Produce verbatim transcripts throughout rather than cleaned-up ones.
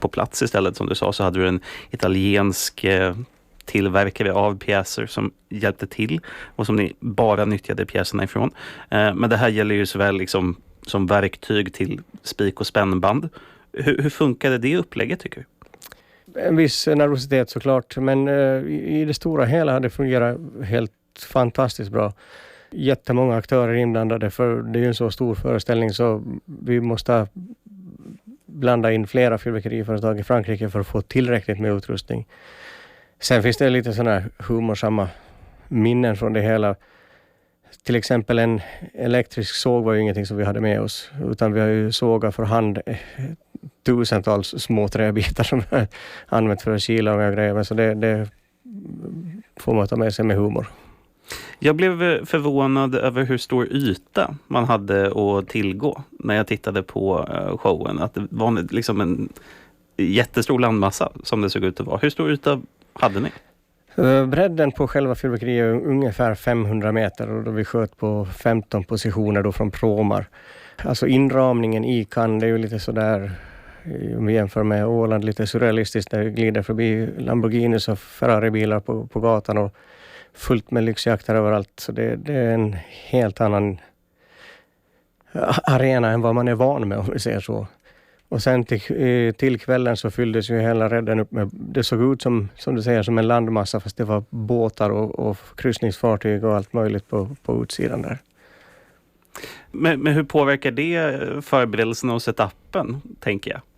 på plats istället. Som du sa så hade du en italiensk eh, tillverkare av pjäser som hjälpte till och som ni bara nyttjade pjäserna ifrån. Eh, men det här gäller ju såväl liksom som verktyg till spik- och spännband. Hur, hur funkade det upplägget tycker du? En viss nervositet såklart, men eh, i det stora hela hade det fungerat helt fantastiskt bra. Jättemånga aktörer inblandade, för det är ju en så stor föreställning så vi måste blanda in flera fyrverkeriföretag i Frankrike för att få tillräckligt med utrustning. Sen finns det lite sådana här humorsamma minnen från det hela. Till exempel en elektrisk såg var ju ingenting som vi hade med oss, utan vi har ju sågat för hand tusentals små träbitar som vi har använt för att kila och grejer. Så det, det får man ta med sig med humor. Jag blev förvånad över hur stor yta man hade att tillgå när jag tittade på showen. Att det var liksom en jättestor landmassa som det såg ut att vara. Hur stor yta hade ni? Bredden på själva fyrverkeriet är ungefär femhundra meter och då vi sköt på femton positioner då från pråmar. Alltså inramningen i Cannes, det är ju lite sådär, om vi jämför med Åland, lite surrealistiskt. Det glider förbi Lamborghinis och Ferrari-bilar på, på gatan och fullt med lyxjakter överallt. Så det, det är en helt annan arena än vad man är van med, om vi säger så. Och sen till, till kvällen så fylldes ju hela redden upp med, det såg ut som, som du säger, som en landmassa, fast det var båtar och, och kryssningsfartyg och allt möjligt på, på utsidan där. Men, men hur påverkar det förberedelserna och setupen, tänker jag?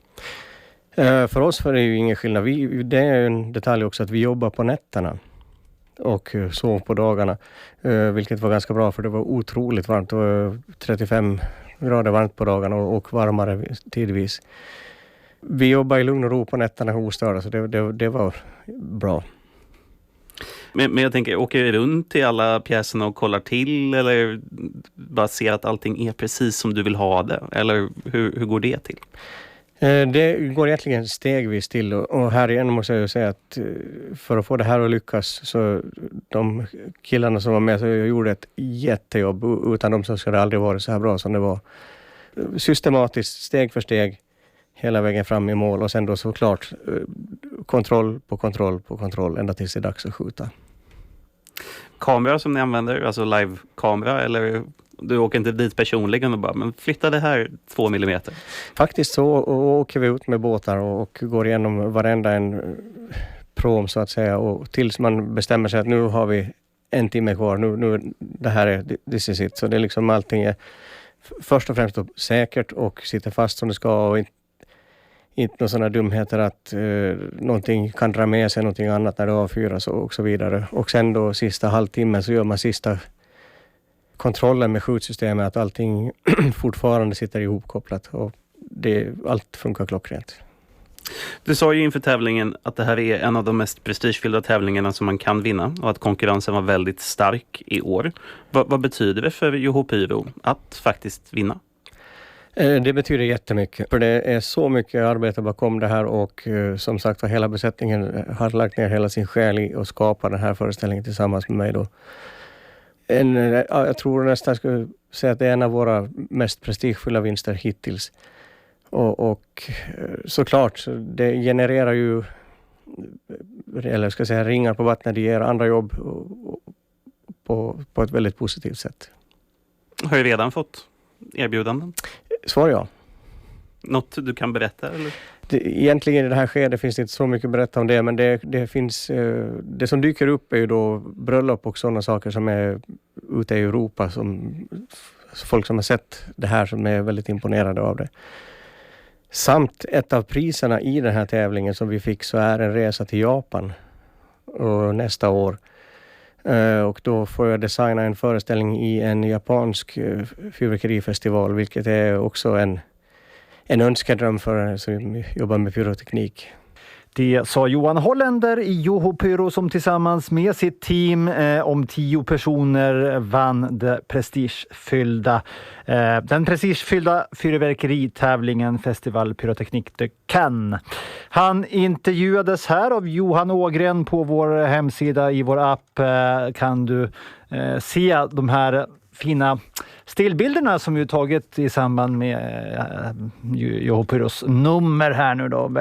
Uh, för oss var det ju ingen skillnad. Vi, det är en detalj också att vi jobbar på nätterna och uh, sov på dagarna. Uh, vilket var ganska bra, för det var otroligt varmt. Det var trettiofem grader varmt på dagarna och, och varmare tidvis. Vi jobbar i lugn och ro på nätterna ostörda, så det, det, det var bra. Men, men jag tänker, åker du runt till alla pjäserna och kollar till, eller bara ser att allting är precis som du vill ha det? Eller hur, hur går det till? Det går egentligen stegvis till, och här igen måste jag ju säga att för att få det här att lyckas, så de killarna som var med så gjorde ett jättejobb. Utan dem så skulle det aldrig varit så här bra som det var. Systematiskt, steg för steg, hela vägen fram i mål, och sen då såklart kontroll på kontroll på kontroll ända tills det är dags att skjuta. Kamera som ni använder, alltså live-kamera, eller du åker inte dit personligen och bara, men flytta det här två millimeter? Faktiskt så åker vi ut med båtar och går igenom varenda en prom så att säga, och tills man bestämmer sig att nu har vi en timme kvar, nu, nu det här är this is it. Så det är liksom, allting är först och främst säkert och sitter fast som det ska, och inte, inte några sådana dumheter att eh, någonting kan dra med sig någonting annat när det avfyras och, och så vidare. Och sen då sista halvtimmen så gör man sista kontrollen med skjutsystemet, att allting fortfarande sitter ihopkopplat och det, allt funkar klockrent. Du sa ju inför tävlingen att det här är en av de mest prestigefyllda tävlingarna som man kan vinna, och att konkurrensen var väldigt stark i år. Va, vad betyder det för Juho Pyro att faktiskt vinna? Det betyder jättemycket, för det är så mycket arbete bakom det här, och som sagt var, hela besättningen har lagt ner hela sin själ i att skapa den här föreställningen tillsammans med mig då. En, jag tror nästan jag skulle säga att det är en av våra mest prestigefulla vinster hittills. Och, och såklart, det genererar ju, eller ska jag säga, ringar på vattnet, det ger andra jobb på, på ett väldigt positivt sätt. Har du redan fått erbjudanden? Svar ja. Något du kan berätta? Eller? Det, egentligen i det här skedet finns det inte så mycket att berätta om det, men det, det finns, det som dyker upp är ju då bröllop och sådana saker som är ute i Europa, som folk som har sett det här som är väldigt imponerade av det. Samt ett av priserna i den här tävlingen som vi fick, så är en resa till Japan och nästa år. Och då får jag designa en föreställning i en japansk fyrverkerifestival, vilket är också en, en önskedröm för en som jobbar med pyroteknik. Det sa Johan Holländer i Juho Pyro, som tillsammans med sitt team eh, om tio personer vann det prestigefyllda, eh, den prestigefyllda fyrverkeritävlingen Festival Pyroteknik de Cannes. Han intervjuades här av Johan Ågren. På vår hemsida, i vår app, eh, kan du eh, se de här fina stillbilderna som vi tagit i samband med eh, Juho Pyros nummer här nu då.